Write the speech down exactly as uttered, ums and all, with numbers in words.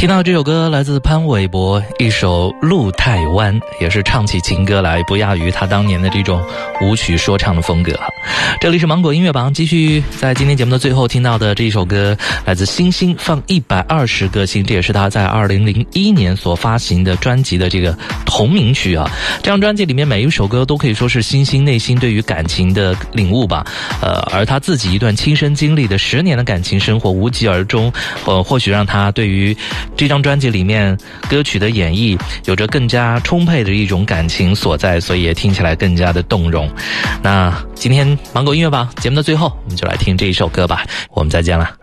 听到这首歌来自潘玮柏，一首《路太弯》，也是唱起情歌来不亚于他当年的这种舞曲说唱的风格。这里是芒果音乐榜，继续在今天节目的最后听到的这一首歌来自星星，放一百二十个星，这也是他在二零零一年所发行的专辑的这个同名曲啊。这张专辑里面每一首歌都可以说是星星内心对于感情的领悟吧，呃，而他自己一段亲身经历的十年的感情生活无疾而终，呃，或许让他对于这张专辑里面歌曲的演绎有着更加充沛的一种感情所在，所以也听起来更加的动容。那今天芒果音乐榜节目的最后，我们就来听这一首歌吧，我们再见了。